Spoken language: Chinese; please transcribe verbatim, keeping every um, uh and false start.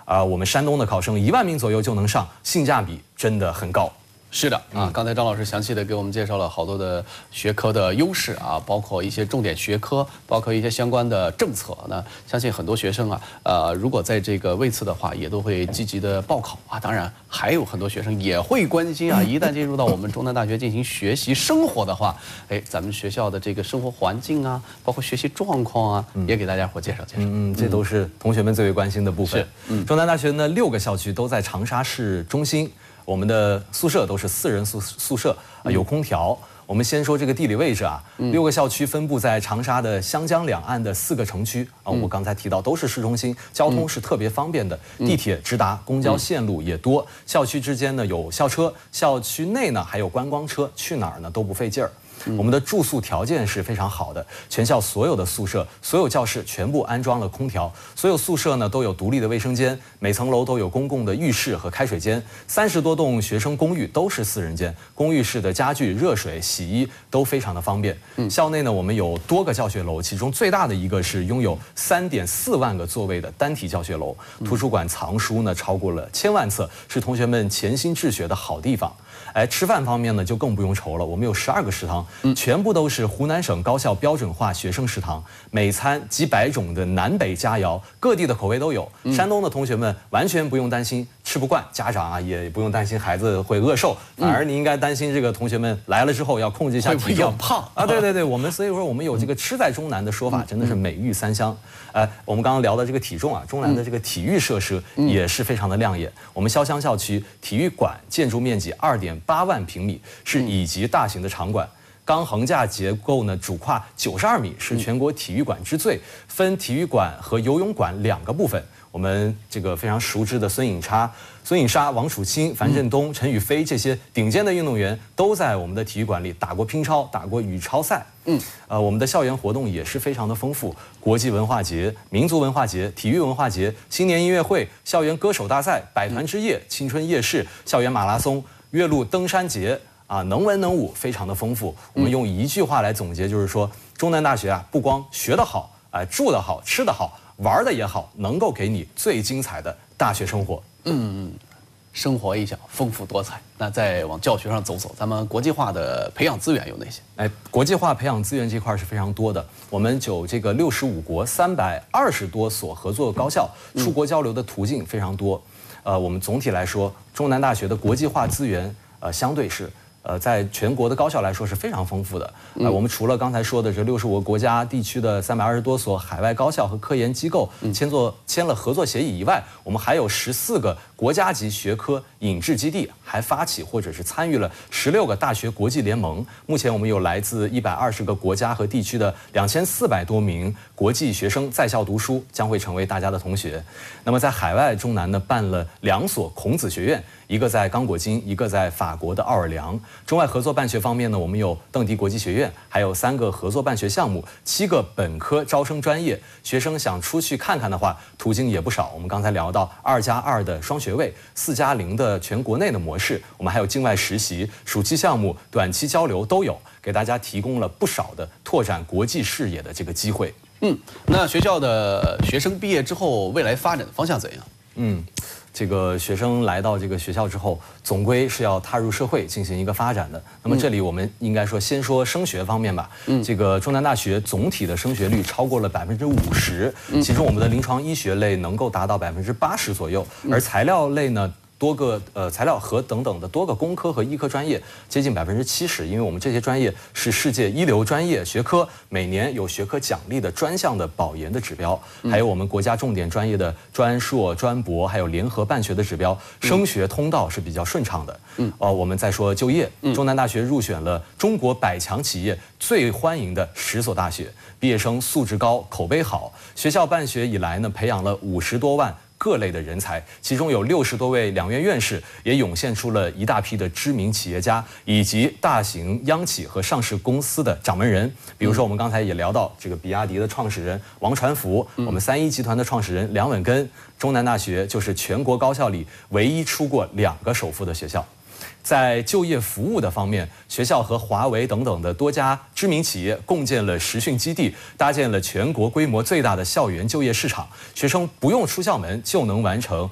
啊，我们山东的考生一万名左右就能上，性价比真的很高。 是的啊，刚才张老师详细的给我们介绍了好多的学科的优势啊，包括一些重点学科，包括一些相关的政策。那相信很多学生啊，呃，如果在这个位次的话，也都会积极的报考啊。当然，还有很多学生也会关心啊，一旦进入到我们中南大学进行学习生活的话，哎，咱们学校的这个生活环境啊，包括学习状况啊，也给大家伙介绍介绍。 嗯嗯，这都是同学们最为关心的部分。 是，嗯， 中南大学呢六个校区都在长沙市中心。 我们的宿舍都是四人宿宿舍啊，有空调。我们先说这个地理位置啊，六个校区分布在长沙的湘江两岸的四个城区啊。我刚才提到都是市中心，交通是特别方便的，地铁直达，公交线路也多。校区之间呢有校车，校区内呢还有观光车，去哪儿呢都不费劲儿。 我们的住宿条件是非常好的，全校所有的宿舍、所有教室全部安装了空调，所有宿舍呢都有独立的卫生间，每层楼都有公共的浴室和开水间。三十多栋学生公寓都是四人间，公寓室的家具、热水、洗衣都非常的方便。校内呢我们有多个教学楼，其中最大的一个是拥有三点四万个座位的单体教学楼，图书馆藏书呢超过了千万册，是同学们潜心治学的好地方。 哎，吃饭方面呢就更不用愁了，我们有十二个食堂，全部都是湖南省高校标准化学生食堂，每餐几百种的南北佳肴，各地的口味都有。山东的同学们完全不用担心吃不惯，家长啊也不用担心孩子会饿瘦，反而你应该担心这个同学们来了之后要控制一下体重， 胖啊！对对对，我们所以说我们有这个吃在中南的说法，真的是美玉三香。呃，我们刚刚聊的这个体重啊，中南的这个体育设施也是非常的亮眼。我们潇湘校区体育馆建筑面积二点八万平米，是乙级大型的场馆。 钢横架结构呢，主跨九十二米，是全国体育馆之最。分体育馆和游泳馆两个部分。我们这个非常熟知的孙颖莎、孙颖莎、王楚钦、樊振东、陈雨菲这些顶尖的运动员，都在我们的体育馆里打过乒超、打过羽超赛。嗯，呃，我们的校园活动也是非常的丰富，国际文化节、民族文化节、体育文化节、新年音乐会、校园歌手大赛、百团之夜、青春夜市、校园马拉松、岳麓登山节。 啊，能文能武，非常的丰富。我们用一句话来总结，就是说，中南大学啊，不光学得好，哎，住得好，吃得好，玩的也好，能够给你最精彩的大学生活。嗯， 生活一想丰富多彩。那再往教学上走走，咱们国际化的培养资源有哪些？ 哎，国际化培养资源这块是非常多的。我们有这个六十五国三百二十多所合作高校，出国交流的途径非常多。呃，我们总体来说，中南大学的国际化资源，呃，相对是。 呃，在全国的高校来说是非常丰富的。呃，我们除了刚才说的这六十五个国家地区的三百二十多所海外高校和科研机构签作签了合作协议以外，我们还有十四个国家级学科引制基地，还发起或者是参与了十六个大学国际联盟。目前我们有来自一百二十个国家和地区的两千四百多名国际学生在校读书，将会成为大家的同学。那么在海外，中南呢办了两所孔子学院。 一个在刚果金，一个在法国的奥尔良。中外合作办学方面呢，我们有邓迪国际学院，还有三个合作办学项目，七个本科招生专业。学生想出去看看的话，途径也不少。我们刚才聊到二加二的双学位，四加零的全国内的模式，我们还有境外实习、暑期项目、短期交流都有，给大家提供了不少的拓展国际视野的这个机会。 嗯，那学校的学生毕业之后，未来发展的方向怎样？嗯。 这个学生来到这个学校之后，总归是要踏入社会进行一个发展的。那么这里我们应该说，先说升学方面吧。嗯，这个中南大学总体的升学率超过了百分之五十，其中我们的临床医学类能够达到百分之八十左右，而材料类呢。 多个呃材料和等等的多个工科和医科专业接近百分之七十，因为我们这些专业是世界一流专业学科，每年有学科奖励的专项的保研的指标，还有我们国家重点专业的专硕、专博，还有联合办学的指标，升学通道是比较顺畅的。嗯，哦，我们再说就业，中南大学入选了中国百强企业最欢迎的十所大学，毕业生素质高、口碑好，学校办学以来呢，培养了五十多万。 各类的人才，其中有六十多位两院院士，也涌现出了一大批的知名企业家以及大型央企和上市公司的掌门人。比如说，我们刚才也聊到这个比亚迪的创始人王传福，我们三一集团的创始人梁稳根。中南大学就是全国高校里唯一出过两个首富的学校。 在就业服务的方面，学校和华为等等的多家知名企业共建了实训基地，搭建了全国规模最大的校园就业市场，学生不用出校门就能完成